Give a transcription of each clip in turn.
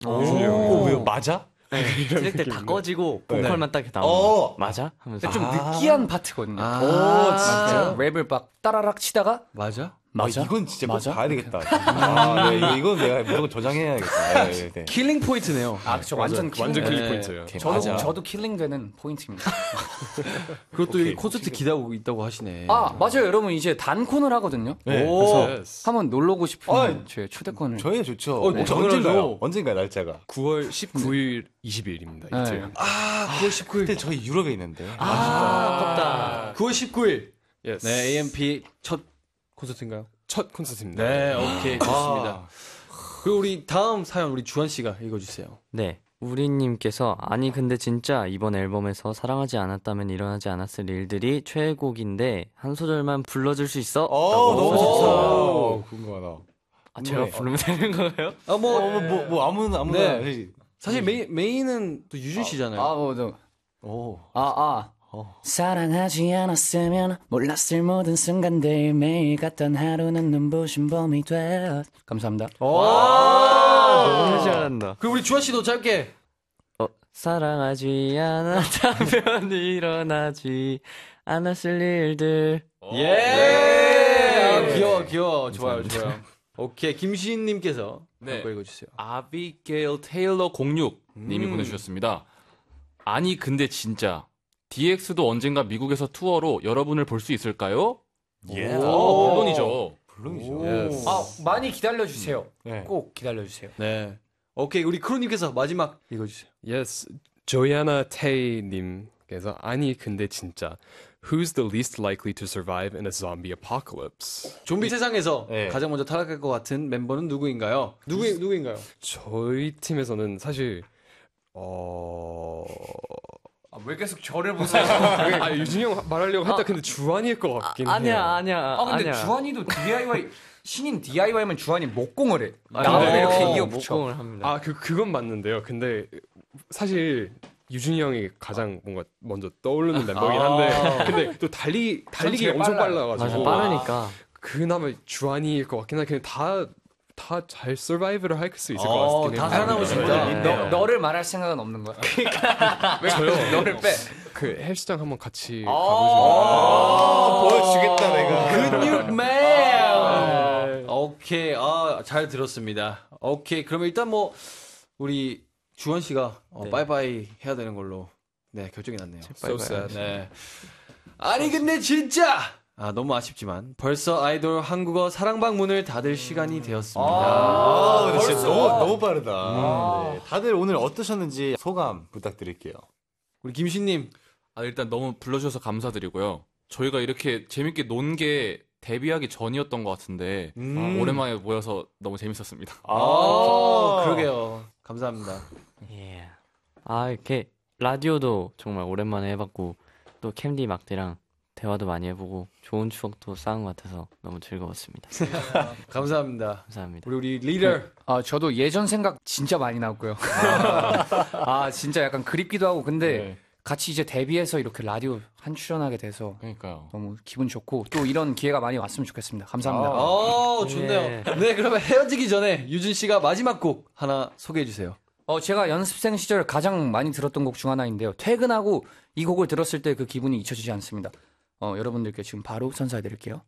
왜요? 맞아? 네, 트랙들 다 꺼지고 보컬만 딱 나오고 맞아? 하면서 좀 느끼한 파트거든요. 진짜? 랩을 막 따라락 치다가 맞아? 맞아? 이건 진짜 꼭 봐야 되겠다. 네, 이건 내가 무조건 저장해야겠다. 네. 킬링 포인트네요. 그쵸. 완전 킬링 포인트예요. 저도 킬링 되는 포인트입니다. 그리고 또 이 콘서트 기대하고 있다고 하시네. 맞아요. 여러분 이제 단콘을 하거든요. 네. 그래서 한번 놀러 오고 싶은 제 초대권을. 저희는 좋죠. 언젠가요? 언젠가요, 날짜가? 9월 19일, 20일입니다. 이틀. 9월 19일. 그때 저희 유럽에 있는데. 아깝다. 9월 19일. Yes. 네, AMP 첫 콘서트인가요? 첫 콘서트입니다. 네, 오케이, 좋습니다. 그리고 우리 다음 사연 우리 주한 씨가 읽어주세요. 네. 우리님께서 아니 근데 진짜 이번 앨범에서 사랑하지 않았다면 일어나지 않았을 일들이 최애곡인데 한 소절만 불러줄 수 있어? 너무 좋다. 궁금하다. 제가 부르면 되는 건가요? 아무나. 네. 사실 메인은 또 유준 씨잖아요. 사랑하지 않았으면 몰랐을 모든 순간들 매일 같던 하루는 눈부신 봄이 돼. 감사합니다. 너무 잘한다. 그리고 우리 주한 씨도 짧게. 사랑하지 않았다면 일어나지 않았을 일들. 귀여워. 좋아요. 오케이, 김시인님께서 한번 읽어주세요. 아비게일 테일러 06님이 보내주셨습니다. 아니 근데 진짜 DX도 언젠가 미국에서 투어로 여러분을 볼 수 있을까요? 물론이죠. 많이 기다려주세요. 네. 꼭 기다려주세요. 네. 오케이, 우리 크루님께서 마지막 읽어주세요. Yes. 조이아나 테이님께서 아니 근데 진짜 Who's the least likely to survive in a zombie apocalypse? 좀비 세상에서 네. 가장 먼저 타락할 것 같은 멤버는 누구인가요? 누구인가요? 저희 팀에서는 사실 왜 계속 저를 보세요? 유진이 형 말하려고 했다. 근데 주한이일 것 같긴 해요. 아니야. 근데 주한이도 DIY 신인 DIY면 주한이 목공을 해. 아, 나무 네. 이렇게 이어붙여. 목공을 합니다. 그건 맞는데요. 근데 사실 유준이 형이 가장 뭔가 먼저 떠오르는 멤버긴 한데 근데 또 달리기 엄청 빨라가지고 맞아, 빠르니까. 그나마 주한이일 것 같긴 한데 그냥 다 잘 서바이브를 할 수 있을 것 같긴 해요. 다 살아남을 수 있다. 너를 말할 생각은 없는 거야. 왜 저요? 너를 빼? 그 헬스장 한번 같이 가보시면 보여주겠다, 내가. 근육맨. 오케이, 잘 들었습니다. 오케이, 그러면 일단 뭐 우리 주원 씨가 빠이빠이 해야 되는 걸로 결정이 났네요. So sad. 네. 아니 근데 진짜 너무 아쉽지만 벌써 아이돌 한국어 사랑방 문을 닫을 시간이 되었습니다. 근데 진짜 너무 빠르다. 네. 다들 오늘 어떠셨는지 소감 부탁드릴게요. 우리 김신님. 일단 너무 불러주셔서 감사드리고요. 저희가 이렇게 재밌게 논 게 데뷔하기 전이었던 것 같은데 오랜만에 모여서 너무 재밌었습니다. 그러게요. 감사합니다. 예. 이렇게 라디오도 정말 오랜만에 해봤고 또 캠디 막대랑 대화도 많이 해보고 좋은 추억도 쌓은 것 같아서 너무 즐거웠습니다. 감사합니다. 감사합니다. 우리 리더. 저도 예전 생각 진짜 많이 나고요. 진짜 약간 그립기도 하고 근데 같이 이제 데뷔해서 이렇게 라디오 한 출연하게 돼서 그러니까요. 너무 기분 좋고 또 이런 기회가 많이 왔으면 좋겠습니다. 감사합니다. 좋네요. 네, 그러면 헤어지기 전에 유진 씨가 마지막 곡 하나 소개해 주세요. 제가 연습생 시절 가장 많이 들었던 곡 중 하나인데요. 퇴근하고 이 곡을 들었을 때 그 기분이 잊혀지지 않습니다. 여러분들께 지금 바로 선사해 드릴게요.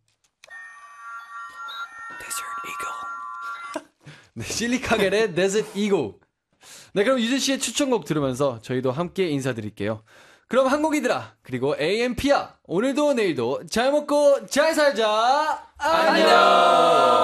Desert Eagle. 네, 실리카겔의 Desert Eagle. 네, 그럼 유진 씨의 추천곡 들으면서 저희도 함께 인사드릴게요. 그럼 한국이들아, 그리고 AMP야, 오늘도 내일도 잘 먹고 잘 살자. 안녕.